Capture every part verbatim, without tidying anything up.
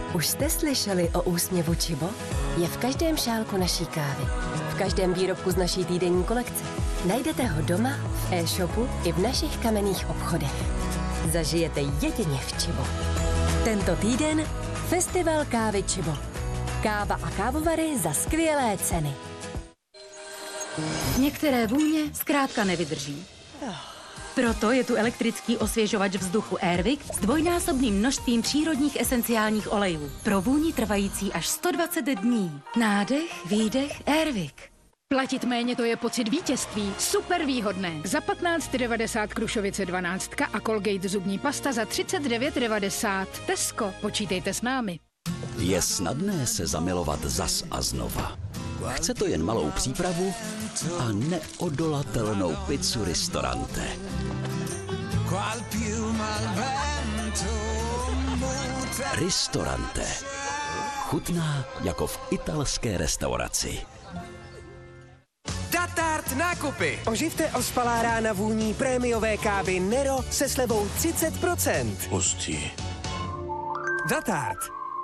Už jste slyšeli o úsměvu Čibo? Je v každém šálku naší kávy. V každém výrobku z naší týdenní kolekce. Najdete ho doma, v e-shopu i v našich kamenných obchodech. Zažijete jedině v Čibo. Tento týden Festival kávy Čibo. Káva a kávovary za skvělé ceny. Některé vůně zkrátka nevydrží. Proto je tu elektrický osvěžovač vzduchu Airwick s dvojnásobným množstvím přírodních esenciálních olejů. Pro vůni trvající až sto dvacet dní. Nádech, výdech, Airwick. Platit méně, to je pocit vítězství. Super výhodné. Za patnáct devadesát Krušovice dvanáct a Colgate zubní pasta za třicet devět devadesát. Tesco, počítejte s námi. Je snadné se zamilovat zas a znova. Chce to jen malou přípravu a neodolatelnou pizzu Ristorante. Ristorante. Chutná jako v italské restauraci. Datart nákupy. Oživte ospalá rána vůní prémiové kávy Nero se slevou třicet procent. Hustý. Datart.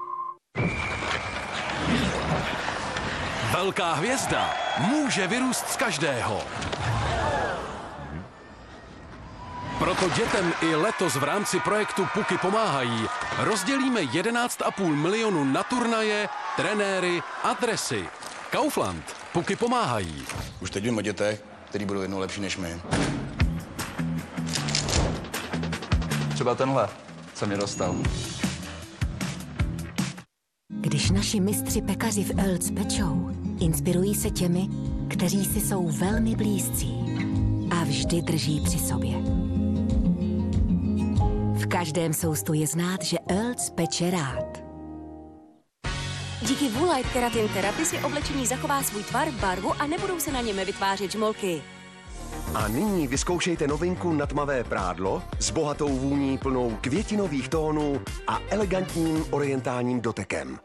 Velká hvězda může vyrůst z každého. Proto dětem i letos v rámci projektu Puky pomáhají rozdělíme jedenáct a půl milionu na turnaje, trenéry a dresy. Kaufland. Puky pomáhají. Už teď vím o dětech, který budou jednou lepší než my. Třeba tenhle se mi dostal. Když naši mistři pekaři v Earls pečou, inspirují se těmi, kteří si jsou velmi blízcí a vždy drží při sobě. V každém soustu je znát, že Earls peče rád. Díky Woolite Keratin Therapy si oblečení zachová svůj tvar, barvu a nebudou se na něm vytvářet žmolky. A nyní vyzkoušejte novinku na tmavé prádlo s bohatou vůní plnou květinových tónů a elegantním orientálním dotekem.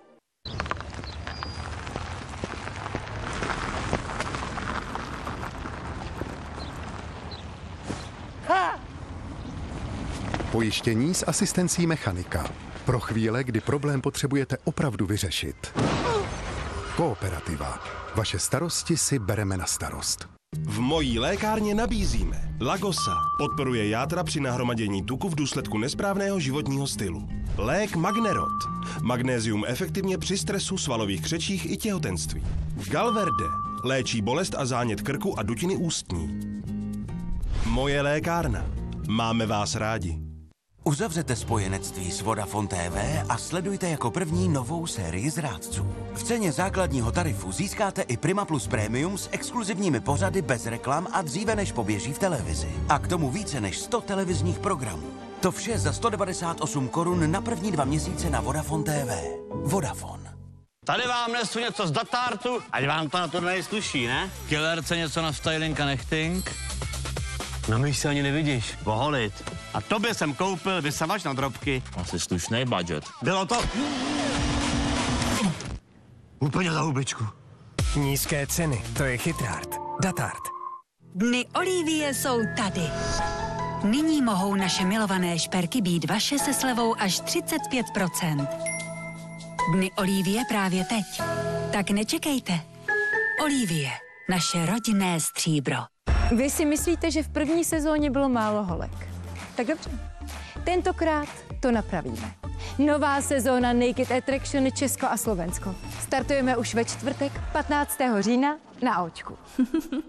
Pojištění s asistencí mechanika. Pro chvíle, kdy problém potřebujete opravdu vyřešit. Kooperativa. Vaše starosti si bereme na starost. V mojí lékárně nabízíme Lagosa. Podporuje játra při nahromadění tuku v důsledku nesprávného životního stylu. Lék Magnerot. Magnézium efektivně při stresu, svalových křečích i těhotenství. Galverde. Léčí bolest a zánět krku a dutiny ústní. Moje lékárna. Máme vás rádi. Uzavřete spojenectví s Vodafone T V a sledujte jako první novou sérii Zrádců. V ceně základního tarifu získáte i Prima Plus Premium s exkluzivními pořady bez reklam a dříve než poběží v televizi. A k tomu více než sto televizních programů. To vše za sto devadesát osm korun na první dva měsíce na Vodafone T V. Vodafone. Tady vám nesu něco z Datartu, ať vám to na turnaji sluší, ne? Killerce něco na styling a nechting. Na mě se ani nevidíš. Poholit. A tobě jsem koupil vysavač na drobky. Asi slušný budget. Bylo to... Úplně za hubičku. Nízké ceny, to je chytrát. Datart. Dny Olivie jsou tady. Nyní mohou naše milované šperky být vaše se slevou až třicet pět procent. Dny Olivie právě teď. Tak nečekejte. Olivie, naše rodinné stříbro. Vy si myslíte, že v první sezóně bylo málo holek. Tak dobře. Tentokrát to napravíme. Nová sezóna Naked Attraction Česko a Slovensko. Startujeme už ve čtvrtek patnáctého října na Očku.